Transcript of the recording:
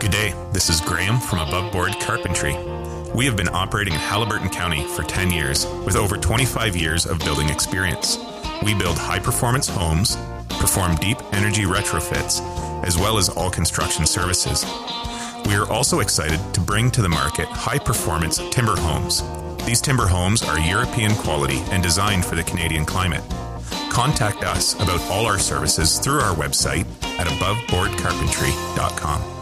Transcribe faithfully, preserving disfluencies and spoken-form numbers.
Good day, this is Graham from Above Board Carpentry. We have been operating in Haliburton County for ten years with over twenty-five years of building experience. We build high-performance homes, perform deep energy retrofits, as well as all construction services. We are also excited to bring to the market high-performance timber homes. These timber homes are European quality and designed for the Canadian climate. Contact us about all our services through our website at above board carpentry dot com.